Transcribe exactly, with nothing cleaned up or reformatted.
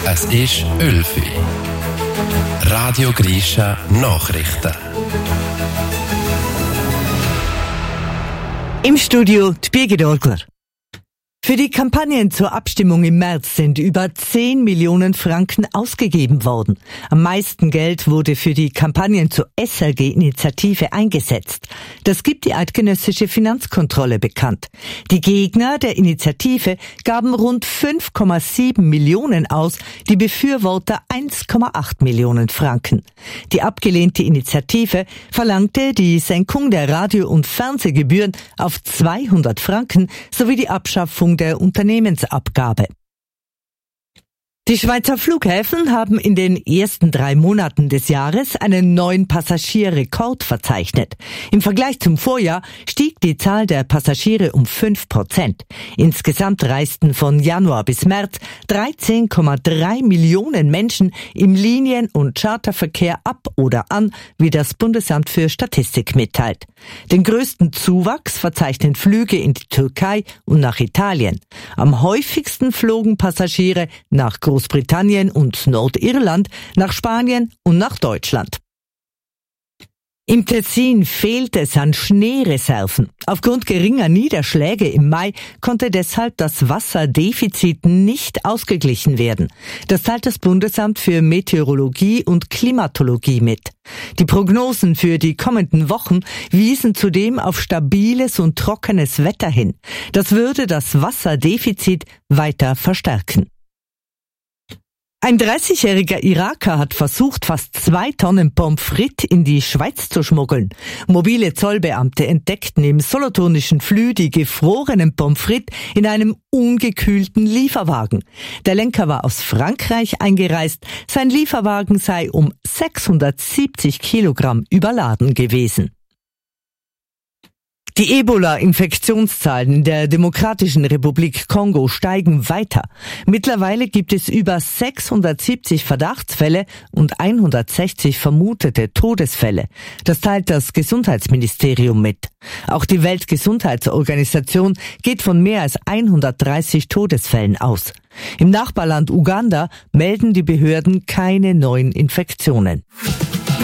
Es ist Ölfi. Radio Grisha Nachrichten. Im Studio die Birgit Orgler. Für die Kampagnen zur Abstimmung im März sind über zehn Millionen Franken ausgegeben worden. Am meisten Geld wurde für die Kampagnen zur S R G-Initiative eingesetzt. Das gibt die eidgenössische Finanzkontrolle bekannt. Die Gegner der Initiative gaben rund fünf Komma sieben Millionen aus, die Befürworter eins Komma acht Millionen Franken. Die abgelehnte Initiative verlangte die Senkung der Radio- und Fernsehgebühren auf zweihundert Franken sowie die Abschaffung der Unternehmensabgabe. Die Schweizer Flughäfen haben in den ersten drei Monaten des Jahres einen neuen Passagierrekord verzeichnet. Im Vergleich zum Vorjahr stieg die Zahl der Passagiere um fünf Prozent. Insgesamt reisten von Januar bis März dreizehn Komma drei Millionen Menschen im Linien- und Charterverkehr ab oder an, wie das Bundesamt für Statistik mitteilt. Den größten Zuwachs verzeichnen Flüge in die Türkei und nach Italien. Am häufigsten flogen Passagiere nach Großbritannien und Nordirland, nach Spanien und nach Deutschland. Im Tessin fehlt es an Schneereserven. Aufgrund geringer Niederschläge im Mai konnte deshalb das Wasserdefizit nicht ausgeglichen werden. Das teilt das Bundesamt für Meteorologie und Klimatologie mit. Die Prognosen für die kommenden Wochen wiesen zudem auf stabiles und trockenes Wetter hin. Das würde das Wasserdefizit weiter verstärken. Ein dreißigjähriger Iraker hat versucht, fast zwei Tonnen Pommes frites in die Schweiz zu schmuggeln. Mobile Zollbeamte entdeckten im solothurnischen Flü die gefrorenen Pommes frites in einem ungekühlten Lieferwagen. Der Lenker war aus Frankreich eingereist. Sein Lieferwagen sei um sechshundertsiebzig Kilogramm überladen gewesen. Die Ebola-Infektionszahlen in der Demokratischen Republik Kongo steigen weiter. Mittlerweile gibt es über sechshundertsiebzig Verdachtsfälle und hundertsechzig vermutete Todesfälle. Das teilt das Gesundheitsministerium mit. Auch die Weltgesundheitsorganisation geht von mehr als hundertdreißig Todesfällen aus. Im Nachbarland Uganda melden die Behörden keine neuen Infektionen.